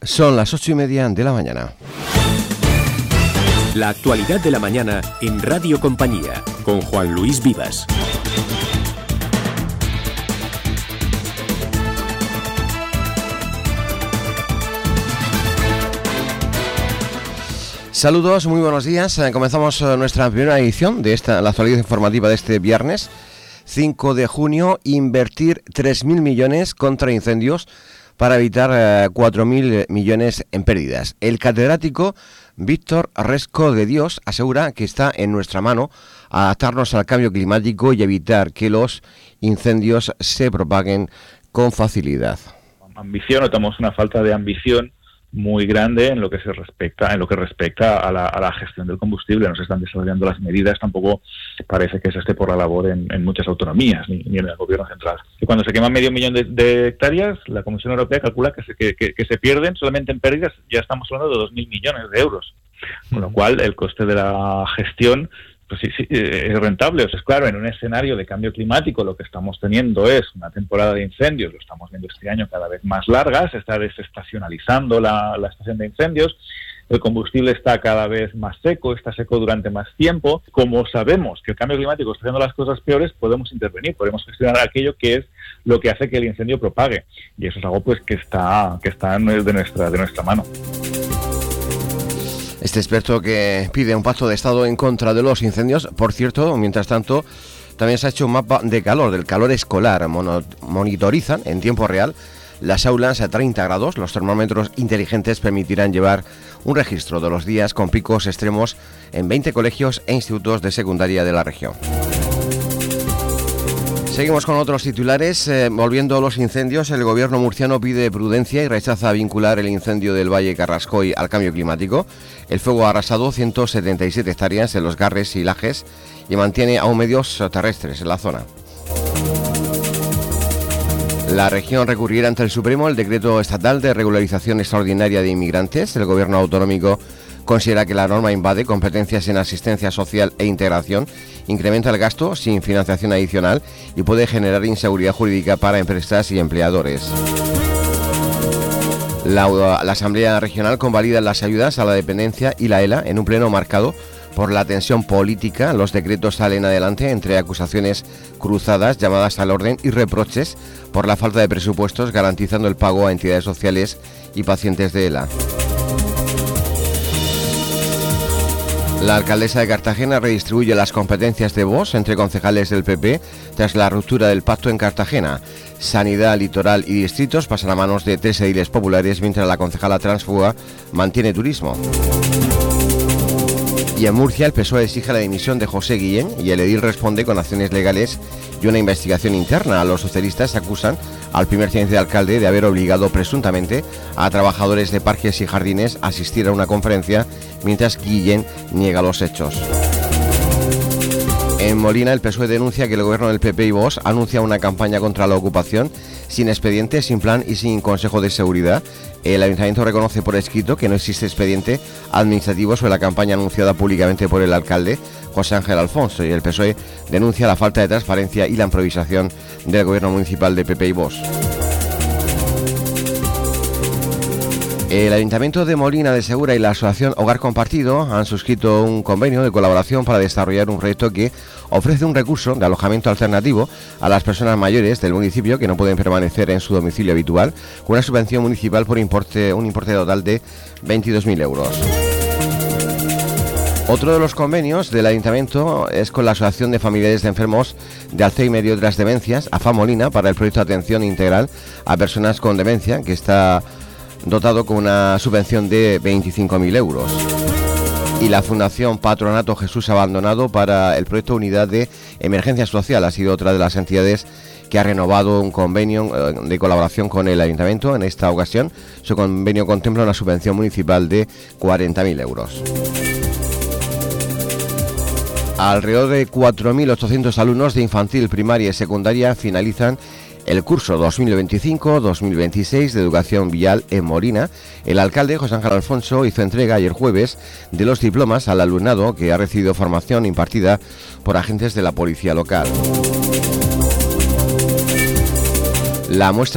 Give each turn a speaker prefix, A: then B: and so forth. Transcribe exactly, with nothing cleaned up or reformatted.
A: Son las ocho y media de la mañana.
B: La actualidad de la mañana en Radio Compañía, con Juan Luis Vivas.
A: Saludos, muy buenos días. Comenzamos nuestra primera edición de esta, la actualidad informativa de este viernes cinco de junio. Invertir tres mil millones contra incendios para evitar eh, cuatro mil millones en pérdidas. El catedrático Víctor Resco de Dios asegura que está en nuestra mano adaptarnos al cambio climático y evitar que los incendios se propaguen con facilidad.
C: Ambición, notamos una falta de ambición muy grande en lo que se respecta en lo que respecta a la, a la gestión del combustible. No se están desarrollando las medidas, tampoco parece que se esté por la labor en, en muchas autonomías ni, ni en el gobierno central. Y cuando se queman medio millón de, de hectáreas, la Comisión Europea calcula que se, que, que, que se pierden solamente en pérdidas, ya estamos hablando de dos mil millones de euros, con lo cual el coste de la gestión pues sí, sí, es rentable. O sea, es claro, en un escenario de cambio climático lo que estamos teniendo es una temporada de incendios, lo estamos viendo este año cada vez más larga, se está desestacionalizando la, la estación de incendios, el combustible está cada vez más seco, está seco durante más tiempo. Como sabemos que el cambio climático está haciendo las cosas peores, podemos intervenir, podemos gestionar aquello que es lo que hace que el incendio propague, y eso es algo pues que está, que está de nuestra, de nuestra mano.
A: Este experto que pide un pacto de Estado en contra de los incendios. Por cierto, mientras tanto, también se ha hecho un mapa de calor, del calor escolar. Mono, monitorizan en tiempo real las aulas a treinta grados. Los termómetros inteligentes permitirán llevar un registro de los días con picos extremos en veinte colegios e institutos de secundaria de la región. Seguimos con otros titulares. Eh, volviendo a los incendios, el gobierno murciano pide prudencia y rechaza vincular el incendio del Valle Carrascoy al cambio climático. El fuego ha arrasado ciento setenta y siete hectáreas en los Garres y Lajes y mantiene aún medios terrestres en la zona. La región recurrirá ante el Supremo el decreto estatal de regularización extraordinaria de inmigrantes. El gobierno autonómico considera que la norma invade competencias en asistencia social e integración, incrementa el gasto sin financiación adicional y puede generar inseguridad jurídica para empresas y empleadores. La, la Asamblea Regional convalida las ayudas a la dependencia y la E L A en un pleno marcado por la tensión política. Los decretos salen adelante entre acusaciones cruzadas, llamadas al orden y reproches por la falta de presupuestos, garantizando el pago a entidades sociales y pacientes de E L A. La alcaldesa de Cartagena redistribuye las competencias de Vox entre concejales del P P tras la ruptura del pacto en Cartagena. Sanidad, litoral y distritos pasan a manos de tres ediles populares, mientras la concejala tránsfuga mantiene turismo. Y en Murcia, el P S O E exige la dimisión de José Guillén y el edil responde con acciones legales y una investigación interna. Los socialistas acusan al primer teniente de alcalde de haber obligado presuntamente a trabajadores de parques y jardines a asistir a una conferencia, mientras Guillén niega los hechos. En Molina, el P S O E denuncia que el gobierno del P P y Vox anuncia una campaña contra la ocupación sin expediente, sin plan y sin consejo de seguridad. El ayuntamiento reconoce por escrito que no existe expediente administrativo sobre la campaña anunciada públicamente por el alcalde José Ángel Alfonso, y el P S O E denuncia la falta de transparencia y la improvisación del gobierno municipal de P P y Vox. El Ayuntamiento de Molina de Segura y la Asociación Hogar Compartido han suscrito un convenio de colaboración para desarrollar un proyecto que ofrece un recurso de alojamiento alternativo a las personas mayores del municipio que no pueden permanecer en su domicilio habitual, con una subvención municipal por importe, un importe total de veintidós mil euros. Otro de los convenios del Ayuntamiento es con la Asociación de Familiares de Enfermos de Alzheimer y otras demencias, AFA Molina, para el proyecto de atención integral a personas con demencia, que está dotado con una subvención de veinticinco mil euros. Y la Fundación Patronato Jesús Abandonado para el proyecto Unidad de Emergencia Social ha sido otra de las entidades que ha renovado un convenio de colaboración con el Ayuntamiento. En esta ocasión, su convenio contempla una subvención municipal de cuarenta mil euros. Alrededor de cuatro mil ochocientos alumnos de infantil, primaria y secundaria finalizan el curso dos mil veinticinco dos mil veintiséis de Educación Vial en Molina. El alcalde José Ángel Alfonso hizo entrega ayer jueves de los diplomas al alumnado que ha recibido formación impartida por agentes de la policía local. La muestra